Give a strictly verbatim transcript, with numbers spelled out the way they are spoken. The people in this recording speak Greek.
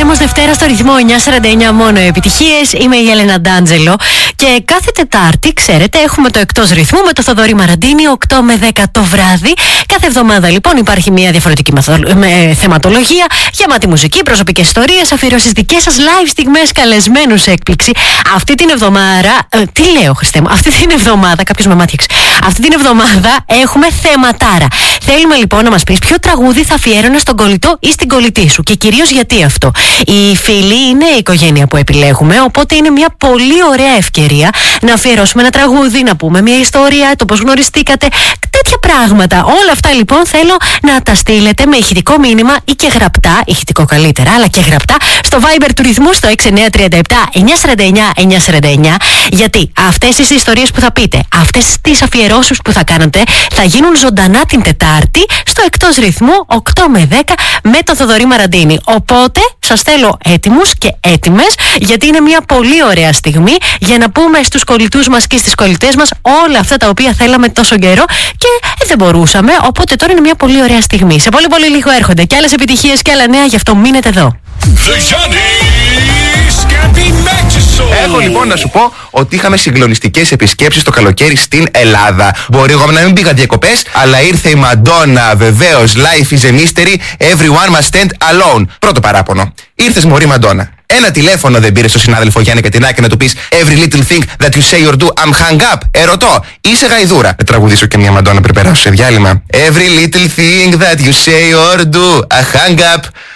Ρέμος Δευτέρα στο ρυθμό εννιά σαράντα εννιά, μόνο επιτυχίες. Είμαι η Έλενα Ντάντζελο και κάθε Τετάρτη, ξέρετε, έχουμε το Εκτός Ρυθμού με το Θοδωρή Μαραντίνη οκτώ με δέκα το βράδυ. Κάθε εβδομάδα λοιπόν υπάρχει μια διαφορετική με θεματολογία, γεμάτη μουσική, προσωπικές ιστορίες, αφιερώσεις δικές σας, live στιγμές, καλεσμένους έκπληξη. Αυτή την εβδομάδα, ε, τι λέω Χριστέ μου, αυτή την εβδομάδα, κάποιος με μάτιαξε. Αυτή την εβδομάδα έχουμε θεματάρα. Θέλουμε λοιπόν να μας πεις ποιο τραγούδι θα αφιέρωνε στον κολλητό ή στην κολλητή σου και κυρίως γιατί αυτό. Οι φίλοι είναι η οικογένεια που επιλέγουμε, οπότε είναι μια πολύ ωραία ευκαιρία να αφιερώσουμε ένα τραγούδι, να πούμε μια ιστορία, το πώς γνωριστήκατε, τέτοια πράγματα. Όλα αυτά λοιπόν θέλω να τα στείλετε με ηχητικό μήνυμα ή και γραπτά, ηχητικό καλύτερα, αλλά και γραπτά, στο Viber του ρυθμού στο έξι εννιά τρία επτά εννιά σαράντα εννιά εννιά σαράντα εννιά, γιατί αυτές τις ιστορίες που θα πείτε, αυτές τις αφιερώσεις που θα κάνετε, θα γίνουν ζωντανά την Τετάρτη στο Εκτός Ρυθμού οκτώ με δέκα με τον Θοδωρή Μαραντίνη. Οπότε σας θέλω έτοιμους και έτοιμες, γιατί είναι μια πολύ ωραία στιγμή για να πούμε στους κολλητούς μας και στις κολλητές μας όλα αυτά τα οποία θέλαμε τόσο καιρό και ε, δεν μπορούσαμε. Οπότε τώρα είναι μια πολύ ωραία στιγμή. Σε πολύ πολύ λίγο έρχονται και άλλες επιτυχίες και άλλα νέα, γι' αυτό μείνετε εδώ. Έχω λοιπόν να σου πω ότι είχαμε συγκλονιστικές επισκέψεις το καλοκαίρι στην Ελλάδα. Μπορεί εγώ να μην πήγα διακοπές, αλλά ήρθε η Μαντόνα, βεβαίως. Life is a mystery, everyone must stand alone. Πρώτο παράπονο. Ήρθες μωρή Μαντόνα. Ένα τηλέφωνο δεν πήρε στο συνάδελφο Γιάννη Κατινάκη να του πεις Every little thing that you say or do, I'm hung up. Ερωτώ, είσαι γαϊδούρα. Θα τραγουδήσω και μια Μαντόνα πριν περάσω σε διάλειμμα. Every little thing that you say or do, I hung up.